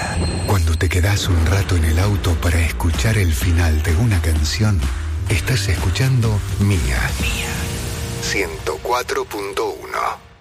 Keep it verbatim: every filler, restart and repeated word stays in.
Mía. Cuando te quedás un rato en el auto para escuchar el final de una canción, estás escuchando Mía. Mía. ciento cuatro punto uno.